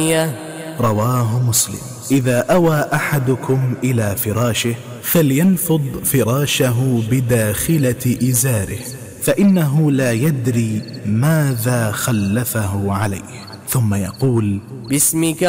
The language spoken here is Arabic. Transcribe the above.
رواه مسلم. إذا أوى أحدكم إلى فراشه فلينفض فراشه بداخلة إزاره، فإنه لا يدري ماذا خلفه عليه، ثم يقول: باسمك